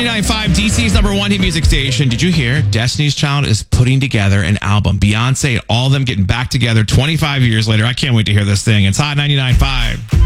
99.5, DC's number one hit music station. Did you hear? Destiny's Child is putting together an album. Beyonce, all of them getting back together 25 years later. I can't wait to hear this thing. It's Hot 99.5.